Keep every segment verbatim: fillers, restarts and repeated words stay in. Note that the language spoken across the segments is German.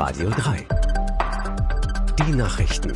Radio drei. Die Nachrichten.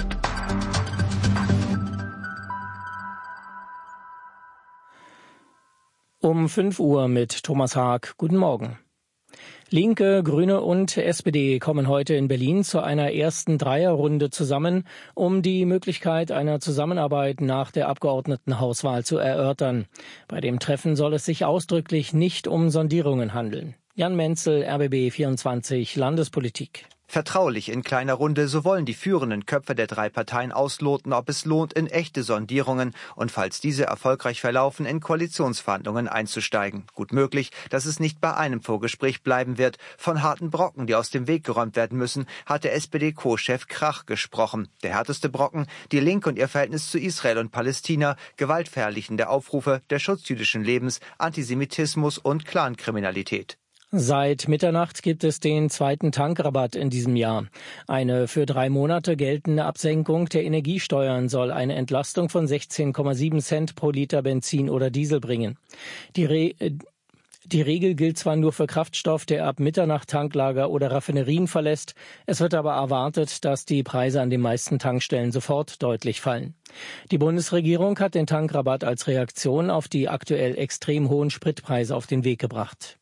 Um fünf Uhr mit Thomas Haag. Guten Morgen. Linke, Grüne und S P D kommen heute in Berlin zu einer ersten Dreierrunde zusammen, um die Möglichkeit einer Zusammenarbeit nach der Abgeordnetenhauswahl zu erörtern. Bei dem Treffen soll es sich ausdrücklich nicht um Sondierungen handeln. Jan Menzel, R B B vierundzwanzig Landespolitik. Vertraulich in kleiner Runde, so wollen die führenden Köpfe der drei Parteien ausloten, ob es lohnt, in echte Sondierungen und falls diese erfolgreich verlaufen, in Koalitionsverhandlungen einzusteigen. Gut möglich, dass es nicht bei einem Vorgespräch bleiben wird. Von harten Brocken, die aus dem Weg geräumt werden müssen, hat der S P D-Co-Chef Krach gesprochen. Der härteste Brocken, die Linke und ihr Verhältnis zu Israel und Palästina, gewaltverherrlichende Aufrufe, der Schutz jüdischen Lebens, Antisemitismus und Clankriminalität. Seit Mitternacht gibt es den zweiten Tankrabatt in diesem Jahr. Eine für drei Monate geltende Absenkung der Energiesteuern soll eine Entlastung von sechzehn Komma sieben Cent pro Liter Benzin oder Diesel bringen. Die, Re die Regel gilt zwar nur für Kraftstoff, der ab Mitternacht Tanklager oder Raffinerien verlässt. Es wird aber erwartet, dass die Preise an den meisten Tankstellen sofort deutlich fallen. Die Bundesregierung hat den Tankrabatt als Reaktion auf die aktuell extrem hohen Spritpreise auf den Weg gebracht.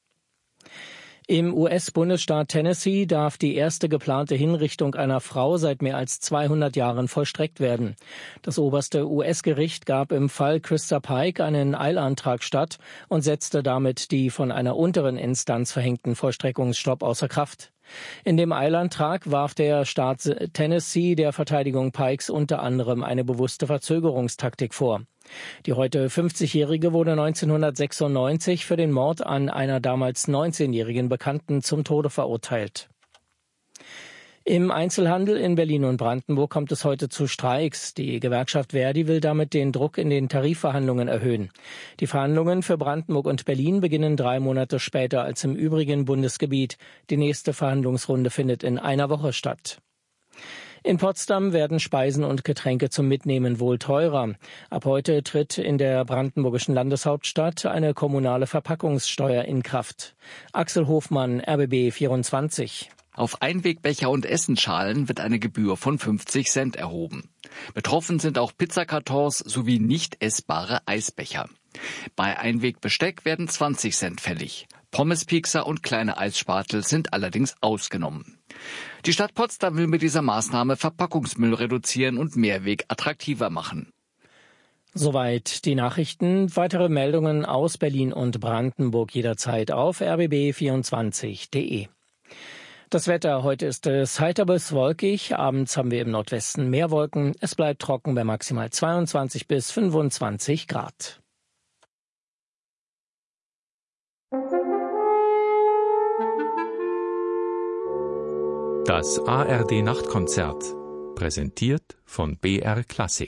Im U S-Bundesstaat Tennessee darf die erste geplante Hinrichtung einer Frau seit mehr als zweihundert Jahren vollstreckt werden. Das oberste U S-Gericht gab im Fall Christa Pike einen Eilantrag statt und setzte damit die von einer unteren Instanz verhängten Vollstreckungsstopp außer Kraft. In dem Eilantrag warf der Staat Tennessee der Verteidigung Pikes unter anderem eine bewusste Verzögerungstaktik vor. Die heute fünfzigjährige wurde neunzehnhundertsechsundneunzig für den Mord an einer damals neunzehnjährigen Bekannten zum Tode verurteilt. Im Einzelhandel in Berlin und Brandenburg kommt es heute zu Streiks. Die Gewerkschaft Verdi will damit den Druck in den Tarifverhandlungen erhöhen. Die Verhandlungen für Brandenburg und Berlin beginnen drei Monate später als im übrigen Bundesgebiet. Die nächste Verhandlungsrunde findet in einer Woche statt. In Potsdam werden Speisen und Getränke zum Mitnehmen wohl teurer. Ab heute tritt in der brandenburgischen Landeshauptstadt eine kommunale Verpackungssteuer in Kraft. Axel Hofmann, R B B vierundzwanzig. Auf Einwegbecher und Essenschalen wird eine Gebühr von fünfzig Cent erhoben. Betroffen sind auch Pizzakartons sowie nicht essbare Eisbecher. Bei Einwegbesteck werden zwanzig Cent fällig. Pommespiekser und kleine Eisspatel sind allerdings ausgenommen. Die Stadt Potsdam will mit dieser Maßnahme Verpackungsmüll reduzieren und Mehrweg attraktiver machen. Soweit die Nachrichten. Weitere Meldungen aus Berlin und Brandenburg jederzeit auf r b b vierundzwanzig punkt de. Das Wetter, heute ist es heiter bis wolkig, abends haben wir im Nordwesten mehr Wolken, es bleibt trocken bei maximal zweiundzwanzig bis fünfundzwanzig Grad. Das A R D-Nachtkonzert, präsentiert von B R Klassik.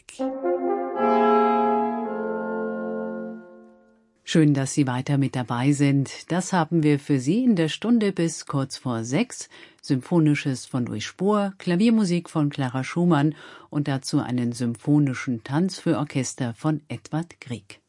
Schön, dass Sie weiter mit dabei sind. Das haben wir für Sie in der Stunde bis kurz vor sechs. Symphonisches von Louis Spohr, Klaviermusik von Clara Schumann und dazu einen symphonischen Tanz für Orchester von Edvard Grieg.